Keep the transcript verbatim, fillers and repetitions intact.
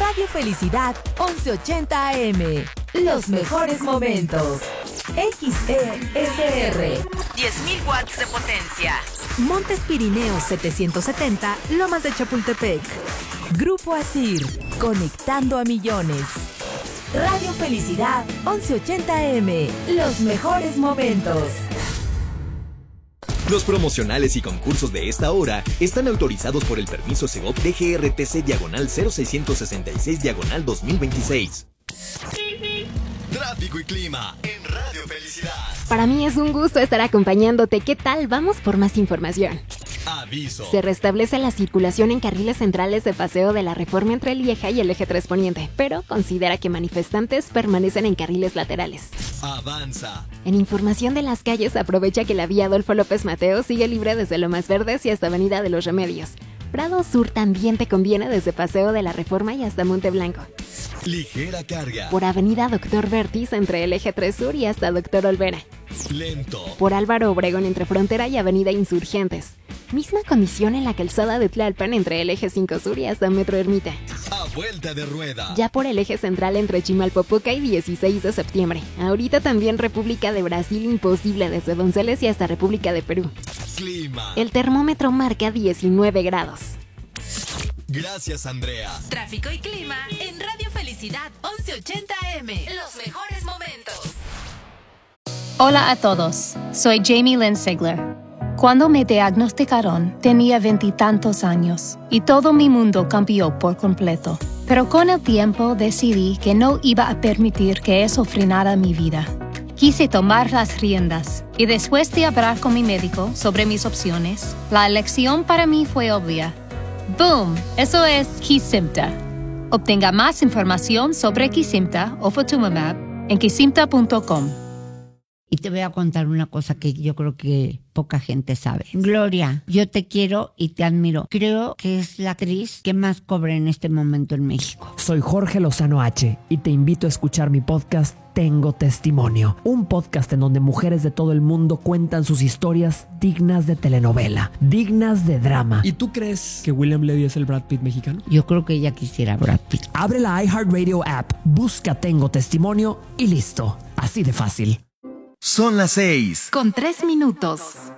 Radio Felicidad once ochenta A M. Los mejores momentos. X E S R. diez mil watts de potencia. Montes Pirineos setecientos setenta, Lomas de Chapultepec. Grupo Asir, conectando a millones. Radio Felicidad once ochenta A M. Los mejores momentos. Los promocionales y concursos de esta hora están autorizados por el permiso Segov D G R T C diagonal cero seiscientos sesenta y seis diagonal dos mil veintiséis. Tráfico y clima en Radio Felicidad. Para mí es un gusto estar acompañándote. ¿Qué tal? Vamos por más información. Aviso. Se restablece la circulación en carriles centrales de Paseo de la Reforma entre Lieja y el Eje tres Poniente, pero considera que manifestantes permanecen en carriles laterales. Avanza. En información de las calles, aprovecha que la vía Adolfo López Mateo sigue libre desde Lomas Verdes y hasta Avenida de los Remedios. Prado Sur también te conviene desde Paseo de la Reforma y hasta Monte Blanco. Ligera carga. Por Avenida Doctor Vertis entre el Eje tres Sur y hasta Doctor Olvera. Lento. Por Álvaro Obregón entre Frontera y Avenida Insurgentes. Misma condición en la calzada de Tlalpan entre el Eje cinco Sur y hasta Metro Ermita. A vuelta de rueda. Ya por el Eje Central entre Chimalpopoca y dieciséis de septiembre. Ahorita también República de Brasil imposible desde Donceles y hasta República de Perú. Clima. El termómetro marca diecinueve grados. Gracias, Andrea. Tráfico y clima en Radio Felicidad once ochenta A M. Los mejores momentos. Hola a todos, soy Jamie Lynn Sigler. Cuando me diagnosticaron, tenía veintitantos años y todo mi mundo cambió por completo. Pero con el tiempo decidí que no iba a permitir que eso frenara mi vida. Quise tomar las riendas y después de hablar con mi médico sobre mis opciones, la elección para mí fue obvia. ¡Boom! Eso es Kesimpta. Obtenga más información sobre Kesimpta o Ofatumumab en kesimpta punto com. Y te voy a contar una cosa que yo creo que poca gente sabe. Gloria, yo te quiero y te admiro. Creo que es la actriz que más cobra en este momento en México. Soy Jorge Lozano H y te invito a escuchar mi podcast Tengo Testimonio. Un podcast en donde mujeres de todo el mundo cuentan sus historias dignas de telenovela, dignas de drama. ¿Y tú crees que William Levy es el Brad Pitt mexicano? Yo creo que ella quisiera Brad Pitt. Abre la iHeartRadio app, busca Tengo Testimonio y listo. Así de fácil. Son las seis. Con tres minutos.